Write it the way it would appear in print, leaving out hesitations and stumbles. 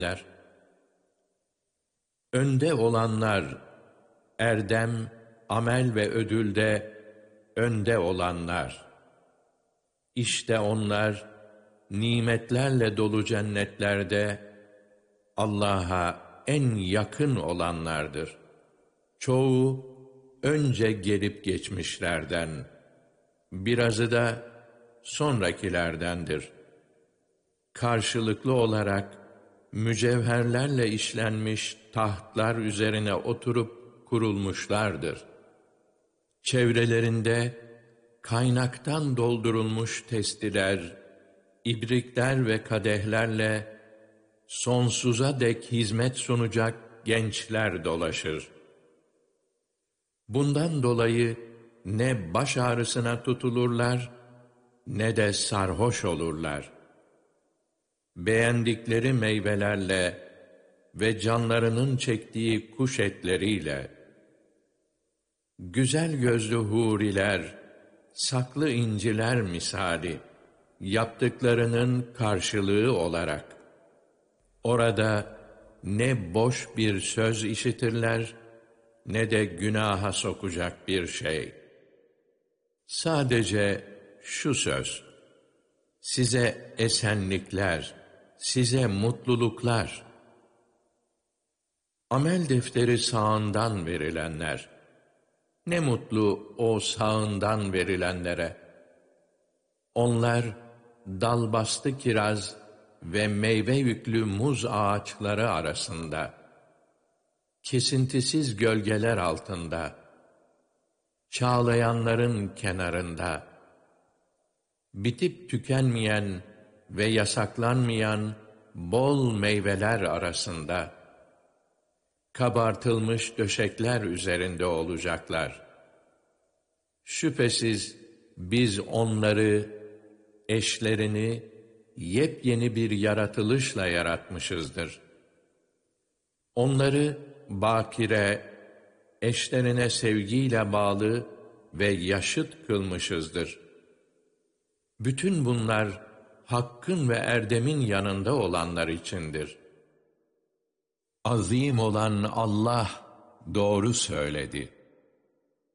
der. Önde olanlar, erdem, amel ve ödülde önde olanlar. İşte onlar, nimetlerle dolu cennetlerde Allah'a en yakın olanlardır. Çoğu önce gelip geçmişlerden, birazı da sonrakilerdendir. Karşılıklı olarak mücevherlerle işlenmiş tahtlar üzerine oturup kurulmuşlardır. Çevrelerinde kaynaktan doldurulmuş testiler, ibrikler ve kadehlerle sonsuza dek hizmet sunacak gençler dolaşır. Bundan dolayı ne baş ağrısına tutulurlar, ne de sarhoş olurlar. Beğendikleri meyvelerle ve canlarının çektiği kuş etleriyle, güzel gözlü huriler, saklı inciler misali, yaptıklarının karşılığı olarak, orada ne boş bir söz işitirler, ne de günaha sokacak bir şey. Sadece şu söz, size esenlikler, size mutluluklar. Amel defteri sağından verilenler. Ne mutlu o sağından verilenlere. Onlar dalbastı kiraz ve meyve yüklü muz ağaçları arasında, kesintisiz gölgeler altında, çağlayanların kenarında, bitip tükenmeyen ve yasaklanmayan bol meyveler arasında, kabartılmış döşekler üzerinde olacaklar. Şüphesiz biz onları, eşlerini yepyeni bir yaratılışla yaratmışızdır. Onları bakire, eşlerine sevgiyle bağlı ve yaşıt kılmışızdır. Bütün bunlar hakkın ve erdemin yanında olanlar içindir. Azim olan Allah doğru söyledi.